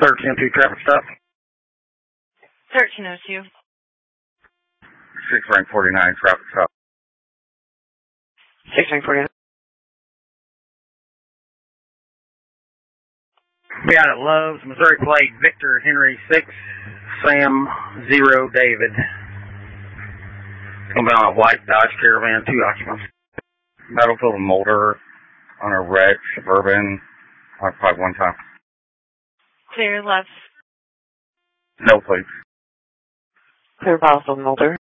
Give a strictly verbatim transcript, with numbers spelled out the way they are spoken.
thirteen oh two traffic stop. thirteen oh two. six rank forty-nine traffic stop. six rank forty-nine. Be out at Love's, Missouri plate, Victor Henry six, Sam zero David. It's going to be on a white Dodge Caravan, two occupants. Battlefield and Mulder on a red Suburban, occupied one time. Clear left. No plates. Clear Battlefield and Mulder.